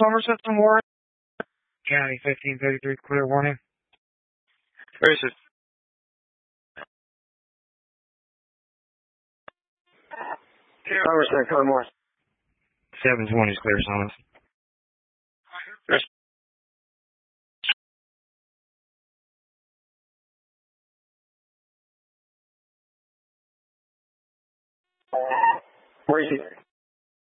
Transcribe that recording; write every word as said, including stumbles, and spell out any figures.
System Warren. County fifteen thirty-three, clear warning. Where is it? Somerset, code more. seven twenty is clear, Summons. There's Where is he?